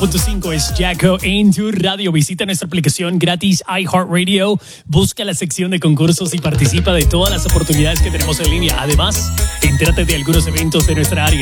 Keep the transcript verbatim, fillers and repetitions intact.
punto cinco es Jacko en tu radio. Visita nuestra aplicación gratis iHeartRadio, busca la sección de concursos y participa de todas las oportunidades que tenemos en línea. Además, entérate de algunos eventos de nuestra área.